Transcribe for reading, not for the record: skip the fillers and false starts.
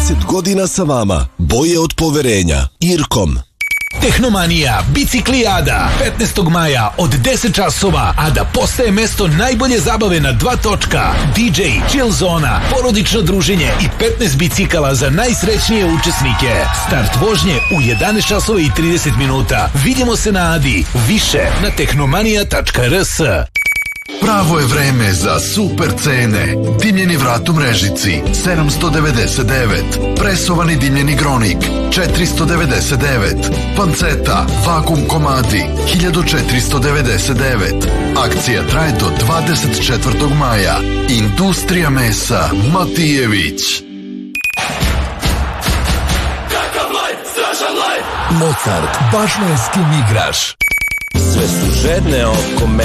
30 godina sa vama. Boje od poverenja. Irkom. Tehnomanija, biciklijada, 15. maja od 10 časova, a da postaje mesto najbolje zabave na 2 točka. DJ, chill zona, porodično druženje i 15 bicikala za najsrećnije učesnike. Start vožnje u 11 časova i 30 minuta. Vidimo se na Adi. Više na tehnomanija.rs. Pravo je vreme za super cene. Dimljeni vrat u mrežici 799, presovani dimljeni gronik 499, panceta vakum komadi 1499. Akcija traje do 24. maja. Industrija mesa Matijević. Kakav lajt, strašan lajt. Mozart, važno je s kim igraš. Sve su žedne oko mene.